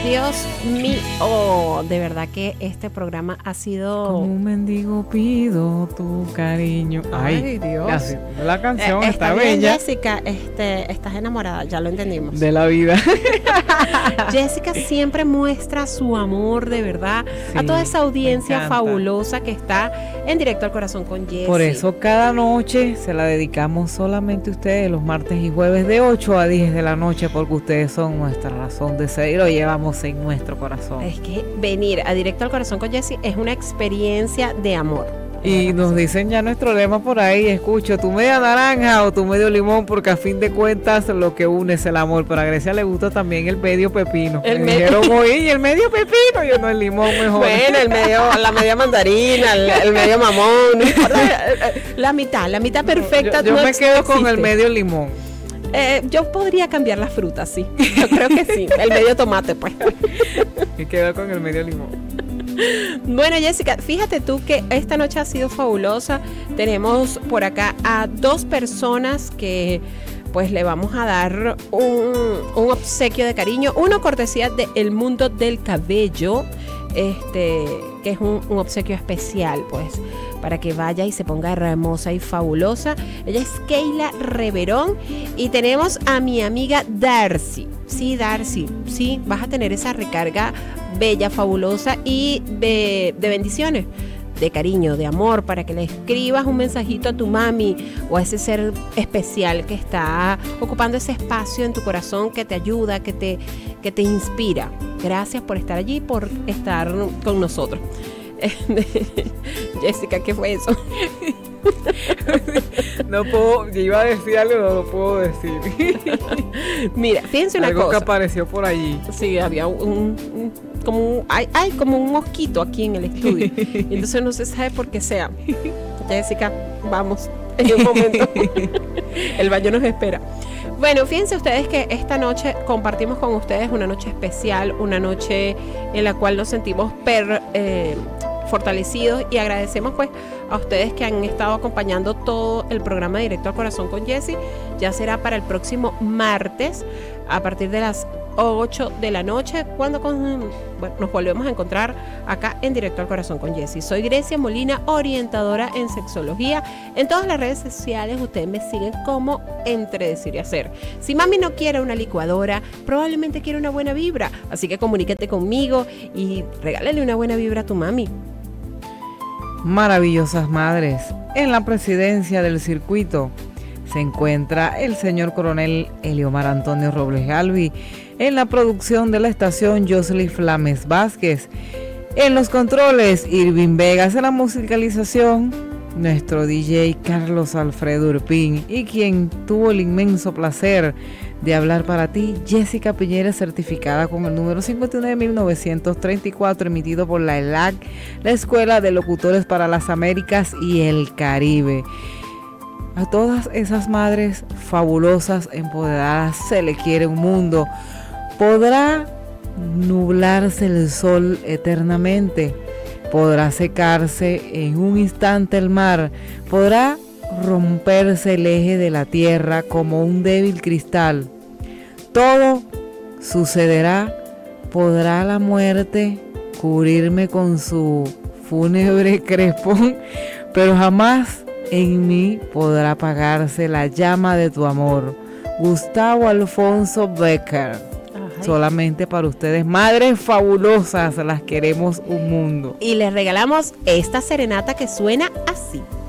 Dios mío, de verdad que este programa ha sido... Como un mendigo pido tu cariño. Ay, Dios. La canción está bien, bella. Jessica, estás enamorada, ya lo entendimos. De la vida. Jessica siempre muestra su amor de verdad a toda esa audiencia fabulosa que está en Directo al Corazón con Jessy. Por eso cada noche se la dedicamos solamente a ustedes, los martes y jueves de 8 a 10 de la noche, porque ustedes son nuestra razón de ser y lo llevamos en nuestro corazón. Es que venir a Directo al Corazón con Jessy es una experiencia de amor. Y nos dicen ya nuestro lema por ahí, escucho, tu media naranja o tu medio limón, porque a fin de cuentas lo que une es el amor. Pero a Grecia le gusta también el medio pepino. Dijeron, oye, el medio pepino, yo no, el limón mejor. Bueno, la media mandarina, el medio mamón, no importa, la mitad perfecta. Yo me quedo con el medio limón. Yo podría cambiar las frutas, sí. Yo creo que sí. El medio tomate, pues. Y quedo con el medio limón. Bueno, Jessica, fíjate tú que esta noche ha sido fabulosa. Tenemos por acá a 2 personas que pues le vamos a dar un obsequio de cariño. Uno cortesía de El Mundo del Cabello, que es un obsequio especial, pues, para que vaya y se ponga hermosa y fabulosa. Ella es Keila Reverón y tenemos a mi amiga Darcy. Sí, Darcy, sí, vas a tener esa recarga bella, fabulosa y de bendiciones, de cariño, de amor, para que le escribas un mensajito a tu mami o a ese ser especial que está ocupando ese espacio en tu corazón, que te ayuda, que te inspira. Gracias por estar allí, por estar con nosotros. Jessica, ¿qué fue eso? No puedo, yo iba a decir algo, no lo puedo decir. Mira, fíjense una cosa. Algo que apareció por allí. Sí, había como un mosquito aquí en el estudio. Y entonces no se sabe por qué sea. Jessica, vamos, en un momento. El baño nos espera. Bueno, fíjense ustedes que esta noche compartimos con ustedes una noche especial, una noche en la cual nos sentimos fortalecidos y agradecemos pues a ustedes que han estado acompañando todo el programa Directo al Corazón con Jessy. Ya será para el próximo martes a partir de las 8 de la noche cuando nos volvemos a encontrar acá en Directo al Corazón con Jessy. Soy Grecia Molina, orientadora en sexología. En todas las redes sociales ustedes me siguen como Entre Decir y Hacer. Si mami no quiere una licuadora, probablemente quiere una buena vibra, así que comunícate conmigo y regálale una buena vibra a tu mami. Maravillosas madres. En la presidencia del circuito se encuentra el señor coronel Eliomar Antonio Robles Galvi. En la producción de la estación, Josely Flames Vázquez. En los controles, Irving Vegas. En la musicalización, nuestro DJ Carlos Alfredo Urpín. Y quien tuvo el inmenso placer de hablar para ti, Jessica Piñera, certificada con el número 59.934, emitido por la ELAC, la Escuela de Locutores para las Américas y el Caribe. A todas esas madres fabulosas, empoderadas, se le quiere un mundo. Podrá nublarse el sol eternamente, podrá secarse en un instante el mar, podrá romperse el eje de la tierra como un débil cristal. Todo sucederá, podrá la muerte cubrirme con su fúnebre crespón, pero jamás en mí podrá apagarse la llama de tu amor. Gustavo Alfonso Becker. Ajá. Solamente para ustedes, madres fabulosas, las queremos un mundo. Y les regalamos esta serenata que suena así.